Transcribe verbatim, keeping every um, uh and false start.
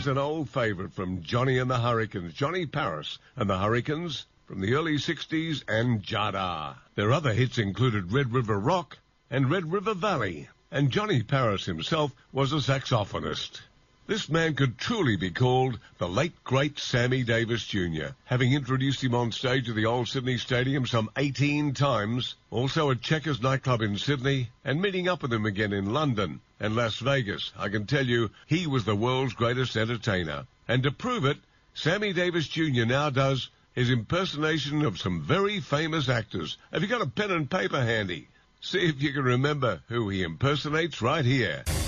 Here's an old favourite from Johnny and the Hurricanes, Johnny Paris and the Hurricanes from the early sixties and Jada. Their other hits included Red River Rock and Red River Valley, and Johnny Paris himself was a saxophonist. This man could truly be called the late, great Sammy Davis Junior, having introduced him on stage at the old Sydney Stadium some eighteen times, also at Checkers nightclub in Sydney, and meeting up with him again in London and Las Vegas. I can tell you, he was the world's greatest entertainer. And to prove it, Sammy Davis Junior now does his impersonation of some very famous actors. Have you got a pen and paper handy? See if you can remember who he impersonates right here.